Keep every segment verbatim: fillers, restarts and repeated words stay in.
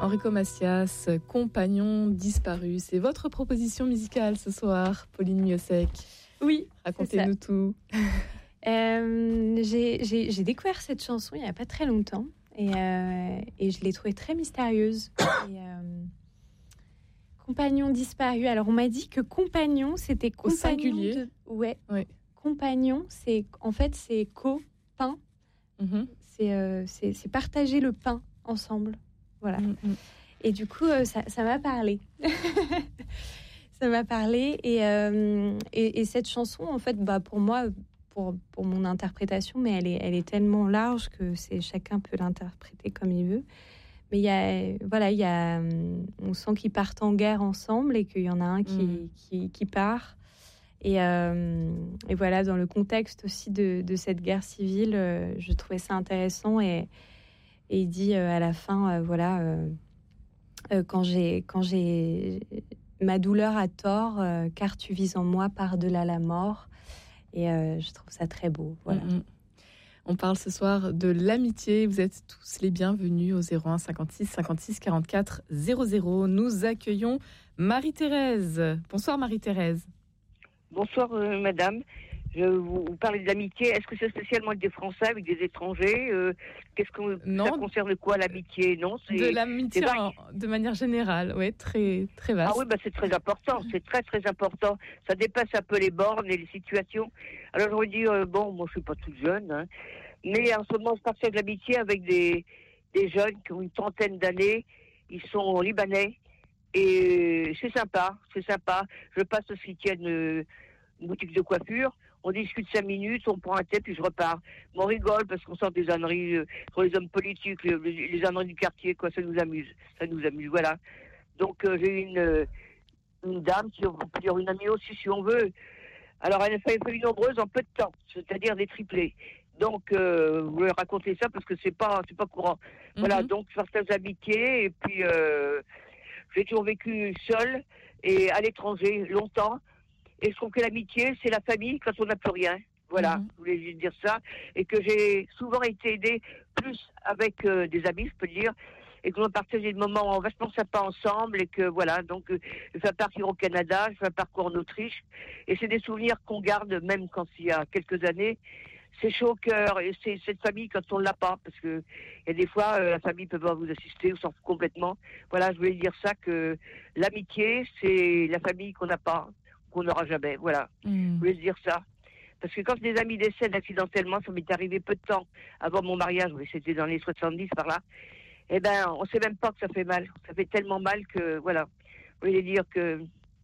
Enrico Macias, Compagnon disparu. C'est votre proposition musicale ce soir, Pauline Miosek. Oui, racontez-nous tout. Euh, j'ai, j'ai, j'ai découvert cette chanson il n'y a pas très longtemps et, euh, et je l'ai trouvée très mystérieuse. Et, euh, Compagnon disparu. Alors on m'a dit que compagnon c'était compagnon au singulier. De... Ouais. Oui. Compagnon, c'est en fait c'est co-pain. Mm-hmm. C'est, euh, c'est c'est partager le pain ensemble. Voilà. Mm-hmm. Et du coup euh, ça ça m'a parlé. ça m'a parlé et, euh, et et cette chanson en fait bah pour moi. Pour, pour mon interprétation, mais elle est, elle est tellement large que c'est, chacun peut l'interpréter comme il veut. Mais il y a, voilà, il y a, on sent qu'ils partent en guerre ensemble et qu'il y en a un qui, mmh. qui, qui part. Et, euh, et voilà, dans le contexte aussi de, de cette guerre civile, euh, je trouvais ça intéressant. Et, et il dit euh, à la fin, euh, voilà, euh, euh, quand j'ai, quand j'ai ma douleur a tort, euh, car tu vis en moi par-delà la mort. Et euh, je trouve ça très beau. Voilà. Mmh. On parle ce soir de l'amitié. Vous êtes tous les bienvenus au zéro un cinquante-six cinquante-six quarante-quatre zéro zéro. Nous accueillons Marie-Thérèse. Bonsoir Marie-Thérèse. Bonsoir euh, madame. Je vous, vous parlez de l'amitié. Est-ce que c'est spécialement avec des Français, avec des étrangers euh, Qu'est-ce que non, ça concerne quoi l'amitié Non, c'est de l'amitié c'est en, de manière générale, oui, très très vaste. Ah oui, bah c'est très important, c'est très très important. Ça dépasse un peu les bornes et les situations. Alors j'aurais dit euh, bon, moi je suis pas toute jeune, hein, mais en ce moment je partage de l'amitié avec des des jeunes qui ont une trentaine d'années. Ils sont libanais et c'est sympa, c'est sympa. Je passe aussi qu'ils tiennent euh, une boutique de coiffure. On discute cinq minutes, on prend un thé, puis je repars. Mais on rigole parce qu'on sort des âneries euh, sur les hommes politiques, les, les âneries du quartier, quoi. Ça nous amuse, ça nous amuse, voilà. Donc euh, j'ai une euh, une dame, qui on peut dire une amie aussi, si on veut. Alors elle a fait une nombreuse en peu de temps, c'est-à-dire des triplés. Donc euh, je voulais raconter ça parce que c'est pas c'est pas courant. Mm-hmm. Voilà, donc je partage l'amitié et puis euh, j'ai toujours vécu seule et à l'étranger longtemps. Et je trouve que l'amitié, c'est la famille quand on n'a plus rien. Voilà, mmh. je voulais juste dire ça. Et que j'ai souvent été aidée plus avec euh, des amis, je peux le dire, et que l'on partageait des moments vachement sympas ensemble. Et que voilà, donc euh, je fais un parcours au Canada, je fais un parcours en Autriche. Et c'est des souvenirs qu'on garde même quand il y a quelques années. C'est chaud au cœur et c'est cette famille quand on ne l'a pas. Parce que il y a des fois, euh, la famille peut pas vous assister ou s'en fout complètement. Voilà, je voulais dire ça, que l'amitié, c'est la famille qu'on n'a pas. Qu'on n'aura jamais, voilà. Mmh. Je voulais dire ça. Parce que quand des amis décèdent accidentellement, ça m'est arrivé peu de temps avant mon mariage, c'était dans les soixante-dix par là, eh ben, on sait même pas que ça fait mal. Ça fait tellement mal que, voilà. Je voulais dire que,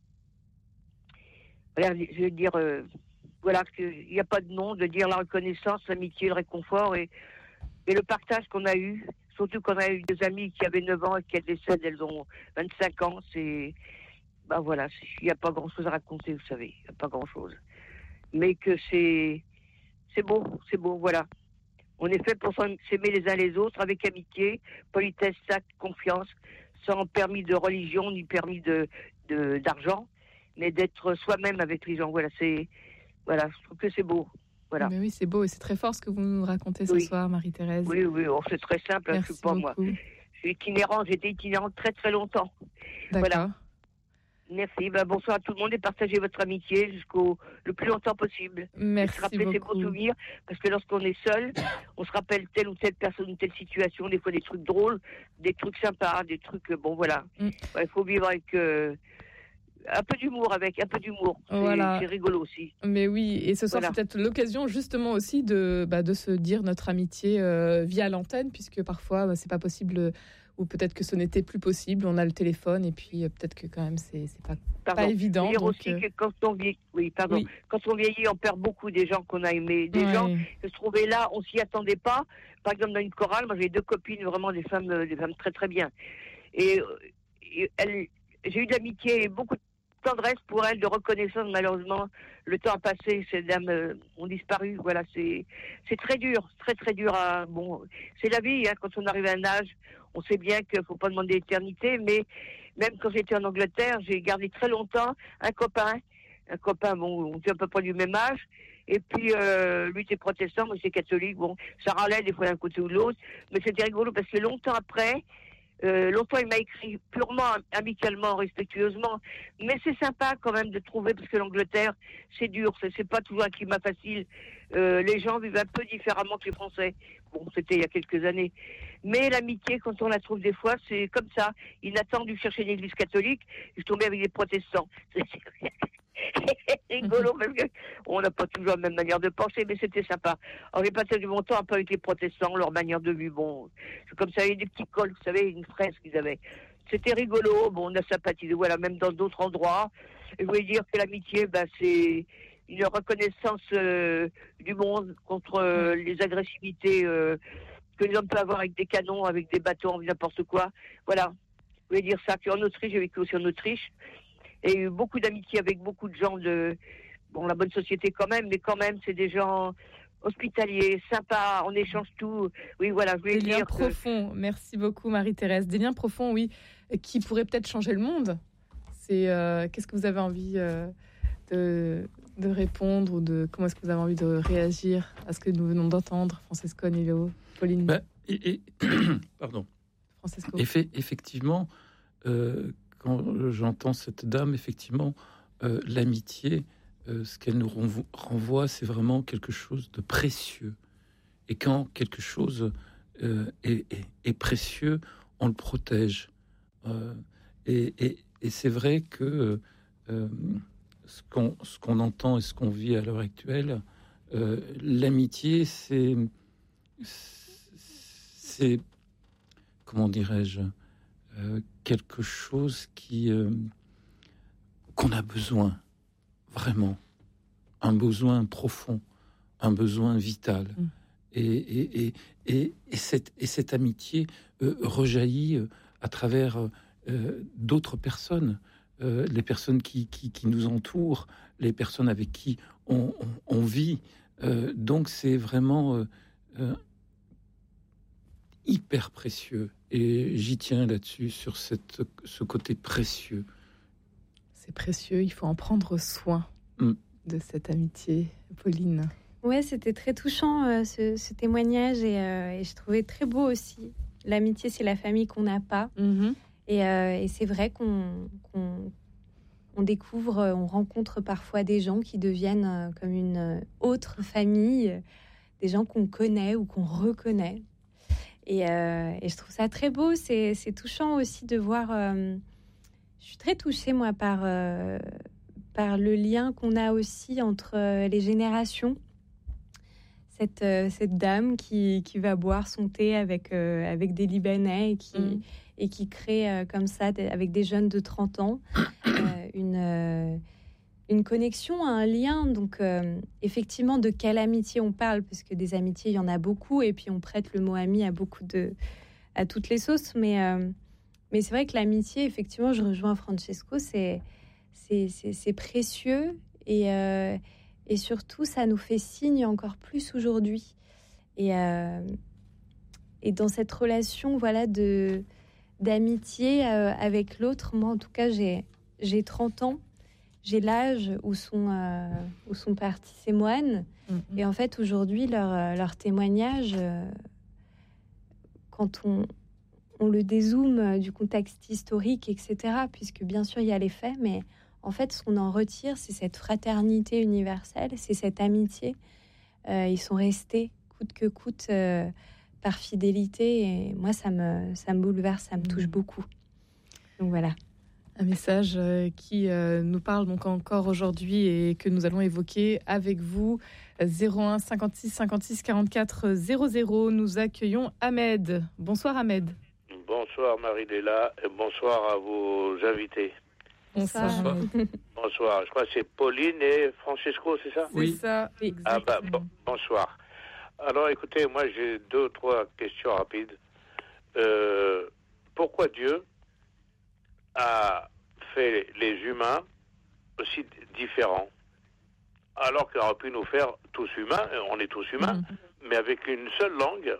voilà, je veux dire, euh, voilà, qu'il n'y a pas de nom, de dire la reconnaissance, l'amitié, le réconfort et, et le partage qu'on a eu. Surtout qu'on a eu des amis qui avaient neuf ans et qui décèdent, elles ont vingt-cinq ans, c'est, ben voilà, il n'y a pas grand-chose à raconter, vous savez, il n'y a pas grand-chose. Mais que c'est, c'est beau, c'est beau, voilà. On est fait pour s'aimer les uns les autres avec amitié, politesse, tact, confiance, sans permis de religion ni permis de, de d'argent, mais d'être soi-même avec les gens. Voilà, c'est, voilà, je trouve que c'est beau. Voilà. Mais oui, c'est beau et c'est très fort ce que vous nous racontez ce oui. soir, Marie-Thérèse. Oui, oui, oh, c'est très simple, hein, je sais pas moi. Je suis itinérante, j'étais itinérante très très longtemps. D'accord. Voilà. Merci. Ben, bonsoir à tout le monde et partagez votre amitié jusqu'au le plus longtemps possible. Merci et se rappeler beaucoup. ces bons souvenirs parce que lorsqu'on est seul, on se rappelle telle ou telle personne ou telle situation. Des fois des trucs drôles, des trucs sympas, des trucs bon voilà. Il mm. ouais, faut vivre avec euh, un peu d'humour, avec un peu d'humour. C'est, voilà. c'est rigolo aussi. Mais oui, et ce soir voilà. C'est peut-être l'occasion justement aussi de bah, de se dire notre amitié euh, via l'antenne puisque parfois bah, c'est pas possible. Ou peut-être que ce n'était plus possible, on a le téléphone et puis euh, peut-être que quand même c'est, c'est pas, pas évident. Dire donc, aussi euh... que quand on vieillit, oui, pardon, oui. quand on vieillit, on perd beaucoup des gens qu'on a aimés, des ouais. gens qui se trouvaient là, on s'y attendait pas. Par exemple, dans une chorale, moi j'ai deux copines, vraiment des femmes, des femmes très très bien. Et, et elles, j'ai eu de l'amitié et beaucoup de tendresse pour elles, de reconnaissance. Malheureusement, le temps a passé, ces dames euh, ont disparu. Voilà, c'est c'est très dur, très très dur. À, bon, c'est la vie. Hein, quand on arrive à un âge, on sait bien qu'il faut pas demander l'éternité. Mais même quand j'étais en Angleterre, j'ai gardé très longtemps un copain, un copain. Bon, on était à peu près du même âge. Et puis euh, lui était protestant, moi j'étais catholique. Bon, ça râlait des fois d'un côté ou de l'autre, mais c'était rigolo parce que longtemps après. Euh, l'autre fois, il m'a écrit purement, amicalement, respectueusement. Mais c'est sympa quand même de trouver, parce que l'Angleterre, c'est dur, c'est, c'est pas toujours un climat facile. Euh, les gens vivent un peu différemment que les Français. Bon, c'était il y a quelques années. Mais l'amitié, quand on la trouve des fois, c'est comme ça. Il n'attend dû chercher une église catholique. Je tombais avec des protestants. C'est rigolo parce qu'on n'a pas toujours la même manière de penser, mais c'était sympa. Alors j'ai passé du bon temps un peu avec les protestants, leur manière de vivre. Bon, c'est comme ça, il y avait des petits cols, vous savez, une fraise qu'ils avaient. C'était rigolo. Bon, on a sympathisé, voilà, même dans d'autres endroits. Et je voulais dire que l'amitié, ben, c'est une reconnaissance euh, du monde contre euh, les agressivités euh, que les hommes peuvent avoir avec des canons, avec des bateaux, n'importe quoi. Voilà. Je voulais dire ça. Puis en Autriche, j'ai vécu aussi en Autriche. Et eu beaucoup d'amitié avec beaucoup de gens de, bon, la bonne société quand même, mais quand même, c'est des gens hospitaliers, sympas, on échange tout. Oui, voilà, je voulais dire. Des liens que... profonds. Merci beaucoup, Marie-Thérèse. Des liens profonds, oui, qui pourraient peut-être changer le monde. C'est, euh, qu'est-ce que vous avez envie euh, de, de répondre ou de, comment est-ce que vous avez envie de réagir à ce que nous venons d'entendre, Francesco, Nilo, Pauline? Bah, et, et, pardon. Francesco. Effe- effectivement, euh, quand j'entends cette dame, effectivement, euh, l'amitié, euh, ce qu'elle nous renvo- renvoie, c'est vraiment quelque chose de précieux. Et quand quelque chose euh, est, est, est précieux, on le protège. Euh, et, et, et c'est vrai que euh, ce, qu'on, ce qu'on entend et ce qu'on vit à l'heure actuelle, euh, l'amitié, c'est, c'est, comment dirais-je, Euh, quelque chose qui euh, qu'on a besoin, vraiment, un besoin profond, un besoin vital. Mm. Et, et, et, et, et, cette, et cette amitié euh, rejaillit euh, à travers euh, d'autres personnes, euh, les personnes qui, qui, qui nous entourent, les personnes avec qui on, on, on vit. Euh, donc c'est vraiment euh, euh, hyper précieux. Et j'y tiens là-dessus, sur cette, ce côté précieux. C'est précieux, il faut en prendre soin mm. de cette amitié. Pauline? Ouais, c'était très touchant euh, ce, ce témoignage et, euh, et je trouvais très beau aussi. L'amitié, c'est la famille qu'on n'a pas. Mm-hmm. Et, euh, et c'est vrai qu'on, qu'on on découvre, on rencontre parfois des gens qui deviennent euh, comme une autre famille, des gens qu'on connaît ou qu'on reconnaît. Et, euh, et je trouve ça très beau, c'est, c'est touchant aussi de voir... Euh, je suis très touchée, moi, par, euh, par le lien qu'on a aussi entre euh, les générations. Cette, euh, cette dame qui, qui va boire son thé avec, euh, avec des Libanais et qui, mmh. et qui crée euh, comme ça, avec des jeunes de trente ans, euh, une... Euh, une connexion, un lien. Donc, euh, effectivement, de quelle amitié on parle, parce que des amitiés, il y en a beaucoup, et puis on prête le mot ami à beaucoup de, à toutes les sauces. Mais, euh, mais c'est vrai que l'amitié, effectivement, je rejoins Francesco, c'est, c'est, c'est, c'est précieux, et, euh, et surtout, ça nous fait signe encore plus aujourd'hui. Et, euh, et dans cette relation, voilà, de, d'amitié euh, avec l'autre, moi, en tout cas, j'ai, j'ai trente ans. J'ai l'âge où sont, euh, où sont partis ces moines. Mmh. Et en fait, aujourd'hui, leur, leur témoignage, euh, quand on, on le dézoome du contexte historique, et cetera, puisque bien sûr, il y a les faits, mais en fait, ce qu'on en retire, c'est cette fraternité universelle, c'est cette amitié. Euh, ils sont restés coûte que coûte euh, par fidélité. Et moi, ça me, ça me bouleverse, ça me touche beaucoup. Donc voilà. Un message qui nous parle donc encore aujourd'hui et que nous allons évoquer avec vous. zéro un cinquante-six cinquante-six quarante-quatre zéro zéro. Nous accueillons Ahmed. Bonsoir Ahmed. Bonsoir Marie-Léla et bonsoir à vos invités. Bonsoir. Bonsoir. Bonsoir. Je crois que c'est Pauline et Francesco, c'est ça? Oui, c'est ça. Ah bah, bon, bonsoir. Alors écoutez, moi j'ai deux ou trois questions rapides. Euh, pourquoi Dieu a fait les humains aussi différents, alors qu'il aurait pu nous faire tous humains, on est tous humains, mmh. mais avec une seule langue,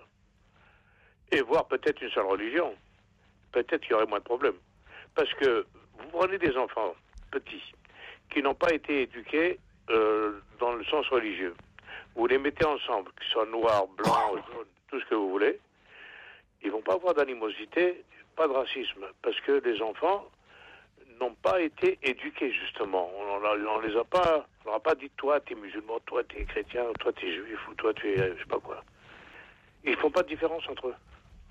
et voire peut-être une seule religion. Peut-être qu'il y aurait moins de problèmes. Parce que vous prenez des enfants petits, qui n'ont pas été éduqués euh, dans le sens religieux. Vous les mettez ensemble, qu'ils soient noirs, blancs, jaunes, tout ce que vous voulez, ils ne vont pas avoir d'animosité, pas de racisme, parce que les enfants n'ont pas été éduqués, justement. On ne les a pas, on leur a pas dit, toi, tu es musulman, toi, tu es chrétien, toi, tu es juif, ou toi, tu es, je sais pas quoi. Ils ne font pas de différence entre eux.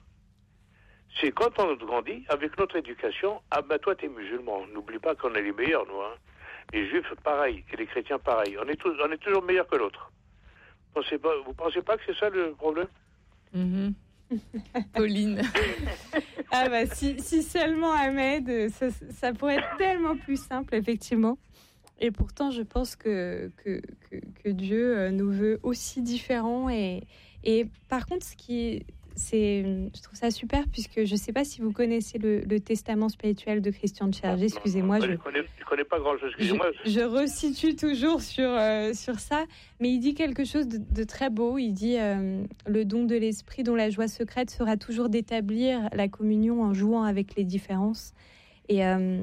C'est quand on grandit, avec notre éducation, ah ben toi, tu es musulman. N'oublie pas qu'on est les meilleurs, nous. Hein. Les juifs, pareil, et les chrétiens, pareil. On est, tous, on est toujours meilleurs que l'autre. Pensez pas, vous ne pensez pas que c'est ça le problème? Mm-hmm. Pauline. Ah bah si, si seulement Ahmed, ça, ça pourrait être tellement plus simple, effectivement. Et pourtant, je pense que, que, que, que Dieu nous veut aussi différents. Et, et par contre, ce qui c'est, je trouve ça super, puisque je ne sais pas si vous connaissez le, le testament spirituel de Christian de Chergé. Excusez-moi, je ne connais, je connais pas grand-chose. Excusez-moi. Je, je resitue toujours sur, euh, sur ça, mais il dit quelque chose de, de très beau. Il dit euh, le don de l'esprit dont la joie secrète sera toujours d'établir la communion en jouant avec les différences. Et, euh,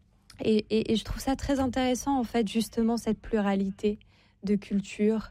et, et, et je trouve ça très intéressant, en fait, justement, cette pluralité de culture.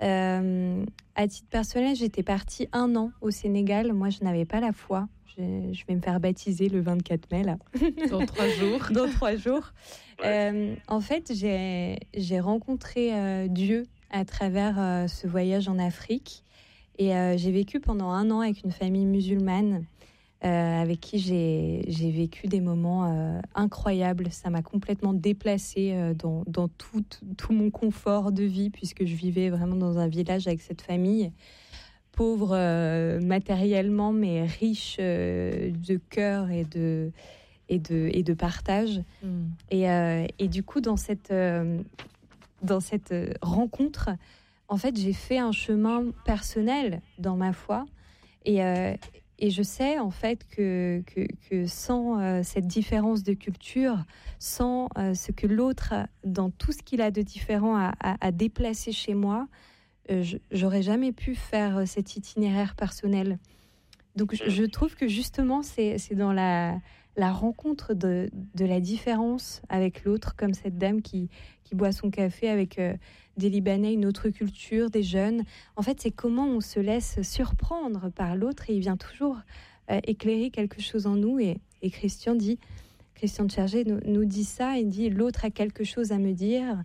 Euh, à titre personnel, j'étais partie un an au Sénégal. Moi, je n'avais pas la foi. Je, je vais me faire baptiser le vingt-quatre mai, là. Dans trois jours. Dans trois jours. Euh, en fait, j'ai, j'ai rencontré euh, Dieu à travers euh, ce voyage en Afrique. Et euh, j'ai vécu pendant un an avec une famille musulmane euh, avec qui j'ai, j'ai vécu des moments euh, incroyables. Ça m'a complètement déplacée euh, dans, dans tout, tout mon confort de vie, puisque je vivais vraiment dans un village avec cette famille, pauvre euh, matériellement, mais riche euh, de cœur et de, et de, et de partage. Mm. Et, euh, et du coup, dans cette, euh, dans cette rencontre, en fait, j'ai fait un chemin personnel dans ma foi. Et, euh, et je sais, en fait, que, que, que sans euh, cette différence de culture, sans euh, ce que l'autre, dans tout ce qu'il a de différent, a, a, a déplacé chez moi, euh, je, j'aurais jamais pu faire cet itinéraire personnel. Donc, je, je trouve que justement, c'est, c'est dans la, la rencontre de, de la différence avec l'autre, comme cette dame qui, qui boit son café avec euh, des Libanais, une autre culture, des jeunes. En fait, c'est comment on se laisse surprendre par l'autre et il vient toujours euh, éclairer quelque chose en nous. Et, et Christian dit, Christian de Chergé nous, nous dit ça, il dit « l'autre a quelque chose à me dire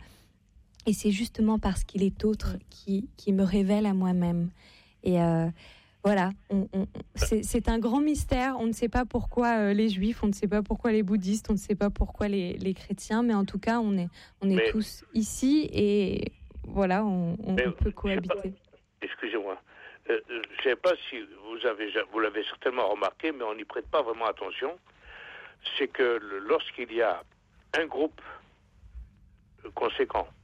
et c'est justement parce qu'il est autre qui, qui me révèle à moi-même ». Et euh, voilà, on, on, c'est, c'est un grand mystère. On ne sait pas pourquoi euh, les juifs, on ne sait pas pourquoi les bouddhistes, on ne sait pas pourquoi les, les chrétiens, mais en tout cas, on est, on est mais, tous ici et voilà, on, on, on peut cohabiter. Pas, excusez-moi, euh, je ne sais pas si vous, avez, vous l'avez certainement remarqué, mais on n'y prête pas vraiment attention. C'est que lorsqu'il y a un groupe conséquent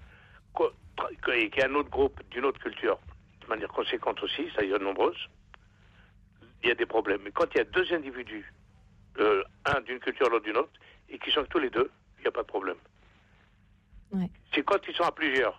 et qu'il y a un autre groupe d'une autre culture, de manière conséquente aussi, c'est-à-dire nombreuse, il y a des problèmes. Mais quand il y a deux individus, euh, un d'une culture, l'autre d'une autre, et qui sont tous les deux, il n'y a pas de problème. Ouais. C'est quand ils sont à plusieurs.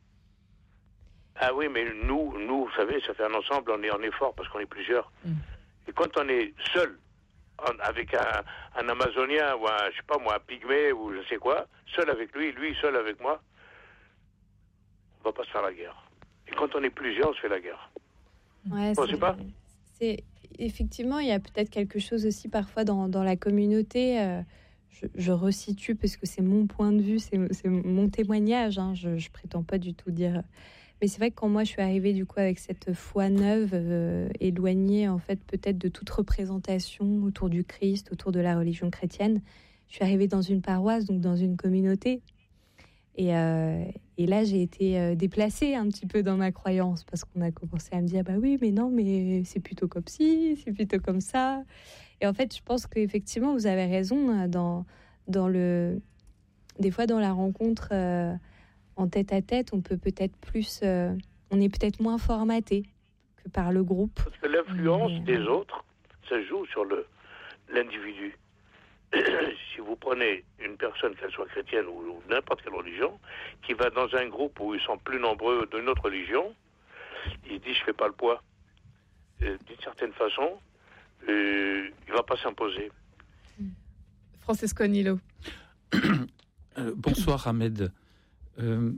Ah oui, mais nous, nous, vous savez, ça fait un ensemble, on est en effort parce qu'on est plusieurs. Mm. Et quand on est seul, en, avec un, un Amazonien ou un, je sais pas moi, un Pygmée ou je sais quoi, seul avec lui, lui seul avec moi, on va pas se faire la guerre. Et quand on est plusieurs, on se fait la guerre. Ouais, bon, c'est pas c'est, effectivement, il y a peut-être quelque chose aussi parfois dans, dans la communauté. Euh, je, je resitue parce que c'est mon point de vue, c'est, c'est mon témoignage. Hein, je, je prétends pas du tout dire. Mais c'est vrai que quand moi je suis arrivée du coup avec cette foi neuve, euh, éloignée en fait peut-être de toute représentation autour du Christ, autour de la religion chrétienne, je suis arrivée dans une paroisse, donc dans une communauté. Et, euh, et là, j'ai été euh, déplacée un petit peu dans ma croyance parce qu'on a commencé à me dire, bah oui, mais non, mais c'est plutôt comme ci, c'est plutôt comme ça. Et en fait, je pense qu'effectivement, vous avez raison dans, dans le, des fois dans la rencontre euh, en tête à tête, on peut peut-être plus, euh, on est peut-être moins formaté que par le groupe. Parce que l'influence mais... des autres, ça joue sur le l'individu. Si vous prenez une personne, qu'elle soit chrétienne ou, ou n'importe quelle religion, qui va dans un groupe où ils sont plus nombreux d'une autre religion, il dit je fais pas le poids. Euh, d'une certaine façon, euh, il va pas s'imposer. Francesco Agnello. euh, bonsoir Ahmed. Euh,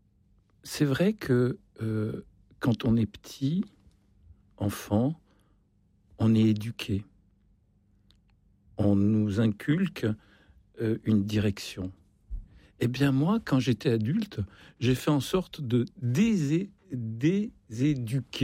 c'est vrai que euh, quand on est petit, enfant, on est éduqué. On nous inculque euh, une direction. Eh bien, moi, quand j'étais adulte, j'ai fait en sorte de désé- déséduquer